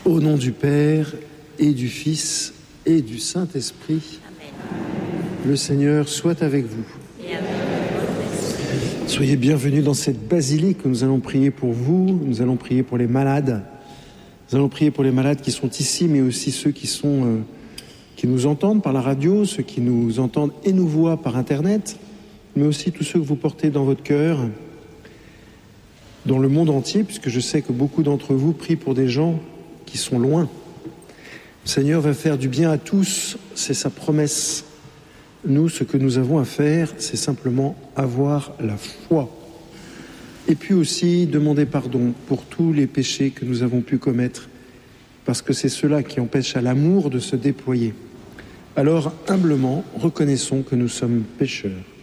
Au nom du Père et du Fils et du Saint-Esprit, Amen. Le Seigneur soit avec vous. Et avec votre esprit. Soyez bienvenus dans cette basilique où nous allons prier pour vous, nous allons prier pour les malades. Nous allons prier pour les malades qui sont ici, mais aussi ceux qui nous entendent par la radio, ceux qui nous entendent et nous voient par Internet, mais aussi tous ceux que vous portez dans votre cœur, dans le monde entier, puisque je sais que beaucoup d'entre vous prient pour des gens qui sont loin. Le Seigneur va faire du bien à tous, c'est sa promesse. Nous, ce que nous avons à faire, c'est simplement avoir la foi. Et puis aussi demander pardon pour tous les péchés que nous avons pu commettre, parce que c'est cela qui empêche à l'amour de se déployer. Alors, humblement, reconnaissons que nous sommes pécheurs.